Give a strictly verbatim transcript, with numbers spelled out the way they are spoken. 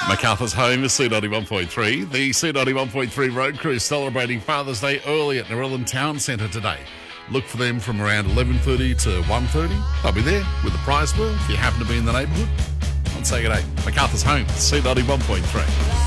MacArthur's Home is C ninety-one point three. The C ninety-one point three Road Crew celebrating Father's Day early at Narellan Town Centre today. Look for them from around eleven thirty to one thirty. They'll be there with the prize wheel if you happen to be in the neighbourhood. I'd say good day. MacArthur's Home, C ninety-one point three.